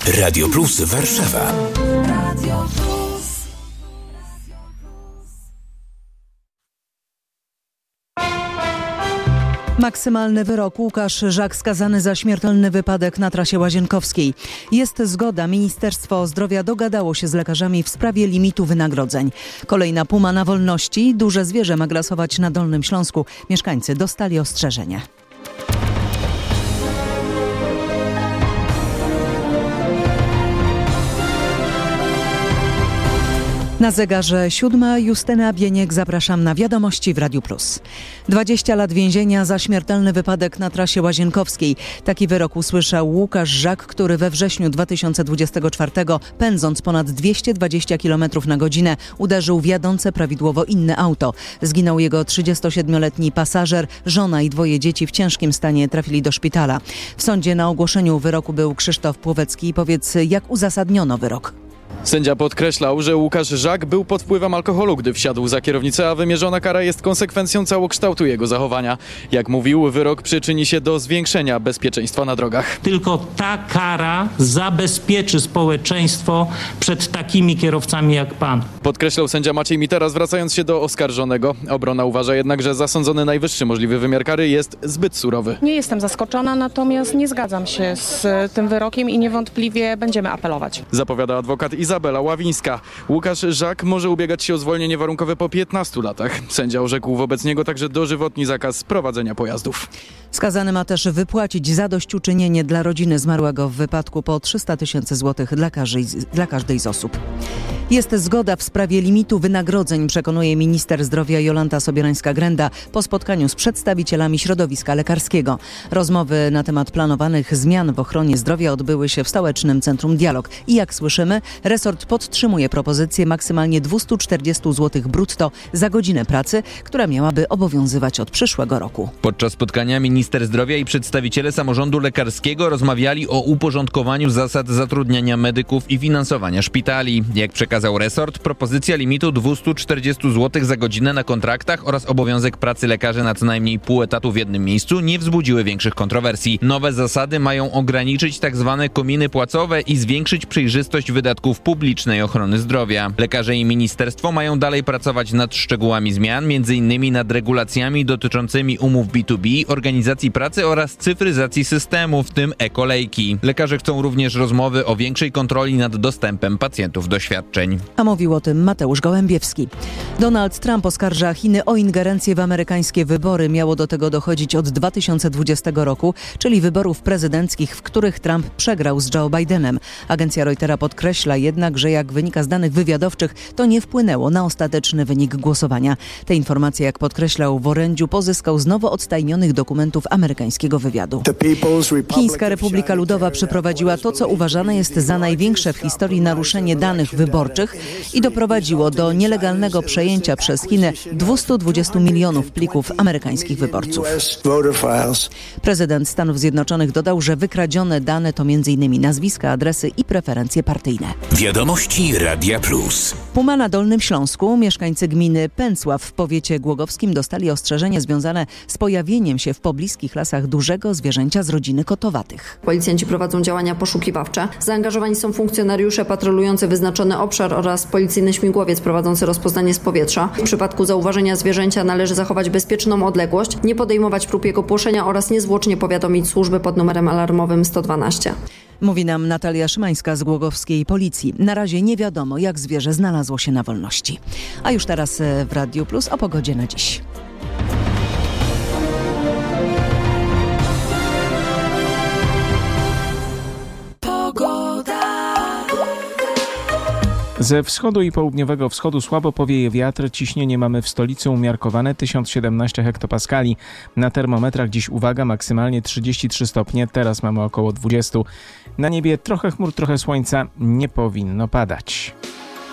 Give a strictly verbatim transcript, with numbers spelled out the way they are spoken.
Radio Plus Warszawa. Radio Plus. Maksymalny wyrok. Łukasz Żak skazany za śmiertelny wypadek na trasie łazienkowskiej. Jest zgoda. Ministerstwo Zdrowia dogadało się z lekarzami w sprawie limitu wynagrodzeń. Kolejna puma na wolności. Duże zwierzę ma grasować na Dolnym Śląsku. Mieszkańcy dostali ostrzeżenie. Na zegarze siódma. Justyna Bieniek, zapraszam na wiadomości w Radiu Plus. dwadzieścia lat więzienia za śmiertelny wypadek na trasie łazienkowskiej. Taki wyrok usłyszał Łukasz Żak, który we wrześniu dwa tysiące dwudziestego czwartego, pędząc ponad dwieście dwadzieścia kilometrów na godzinę, uderzył w jadące prawidłowo inne auto. Zginął jego trzydziestosiedmioletni pasażer, żona i dwoje dzieci w ciężkim stanie trafili do szpitala. W sądzie na ogłoszeniu wyroku był Krzysztof Płowecki. Powiedz, jak uzasadniono wyrok? Sędzia podkreślał, że Łukasz Żak był pod wpływem alkoholu, gdy wsiadł za kierownicę, a wymierzona kara jest konsekwencją całokształtu jego zachowania. Jak mówił, wyrok przyczyni się do zwiększenia bezpieczeństwa na drogach. Tylko ta kara zabezpieczy społeczeństwo przed takimi kierowcami jak pan. Podkreślał sędzia Maciej Mitera, zwracając się do oskarżonego. Obrona uważa jednak, że zasądzony najwyższy możliwy wymiar kary jest zbyt surowy. Nie jestem zaskoczona, natomiast nie zgadzam się z tym wyrokiem i niewątpliwie będziemy apelować. Zapowiada adwokat Izabela Ławińska. Łukasz Żak może ubiegać się o zwolnienie warunkowe po piętnastu latach. Sędzia orzekł wobec niego także dożywotni zakaz prowadzenia pojazdów. Skazany ma też wypłacić zadośćuczynienie dla rodziny zmarłego w wypadku po trzysta tysięcy złotych dla każdej, dla każdej z osób. Jest zgoda w sprawie limitu wynagrodzeń, przekonuje minister zdrowia Jolanta Sobierańska-Grenda po spotkaniu z przedstawicielami środowiska lekarskiego. Rozmowy na temat planowanych zmian w ochronie zdrowia odbyły się w Stołecznym Centrum Dialog. I jak słyszymy, resort podtrzymuje propozycję maksymalnie dwieście czterdzieści złotych brutto za godzinę pracy, która miałaby obowiązywać od przyszłego roku. Podczas spotkania minister zdrowia i przedstawiciele samorządu lekarskiego rozmawiali o uporządkowaniu zasad zatrudniania medyków i finansowania szpitali. Jak przekazał resort, propozycja limitu dwieście czterdzieści złotych za godzinę na kontraktach oraz obowiązek pracy lekarzy na co najmniej pół etatu w jednym miejscu nie wzbudziły większych kontrowersji. Nowe zasady mają ograniczyć tzw. kominy płacowe i zwiększyć przejrzystość wydatków publicznej ochrony zdrowia. Lekarze i ministerstwo mają dalej pracować nad szczegółami zmian, między innymi nad regulacjami dotyczącymi umów B dwa B, organizacji pracy oraz cyfryzacji systemu, w tym e-kolejki. Lekarze chcą również rozmowy o większej kontroli nad dostępem pacjentów do świadczeń. A mówił o tym Mateusz Gołębiewski. Donald Trump oskarża Chiny o ingerencję w amerykańskie wybory. Miało do tego dochodzić od dwa tysiące dwudziestego roku, czyli wyborów prezydenckich, w których Trump przegrał z Joe Bidenem. Agencja Reutera podkreśla jednak, że jak wynika z danych wywiadowczych, to nie wpłynęło na ostateczny wynik głosowania. Te informacje, jak podkreślał w orędziu, pozyskał z nowo odtajnionych dokumentów amerykańskiego wywiadu. Chińska Republika Ludowa przeprowadziła to, co uważane jest za największe w historii naruszenie danych wyborczych i doprowadziło do nielegalnego przejęcia przez Chiny dwieście dwadzieścia milionów plików amerykańskich wyborców. Prezydent Stanów Zjednoczonych dodał, że wykradzione dane to między innymi nazwiska, adresy i preferencje partyjne. Wiadomości Radia Plus. Puma na Dolnym Śląsku. Mieszkańcy gminy Pęcław w powiecie głogowskim dostali ostrzeżenie związane z pojawieniem się w pobliskich lasach dużego zwierzęcia z rodziny kotowatych. Policjanci prowadzą działania poszukiwawcze. Zaangażowani są funkcjonariusze patrolujący wyznaczony obszar oraz policyjny śmigłowiec prowadzący rozpoznanie z powietrza. W przypadku zauważenia zwierzęcia należy zachować bezpieczną odległość, nie podejmować prób jego płoszenia oraz niezwłocznie powiadomić służby pod numerem alarmowym sto dwanaście. Mówi nam Natalia Szymańska z głogowskiej policji. Na razie nie wiadomo, jak zwierzę znalazło się na wolności. A już teraz w Radiu Plus o pogodzie na dziś. Ze wschodu i południowego wschodu słabo powieje wiatr. Ciśnienie mamy w stolicy umiarkowane tysiąc siedemnaście hektopaskali. Na termometrach dziś uwaga, maksymalnie trzydzieści trzy stopnie, teraz mamy około dwadzieścia. Na niebie trochę chmur, trochę słońca, nie powinno padać.